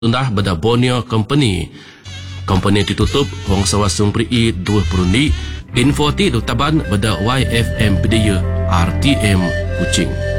tundah beda Borneo Company. Company ditutup wong sawasung pri 20 perundi. Info ti taban beda YFM Pedaya RTM Kuching.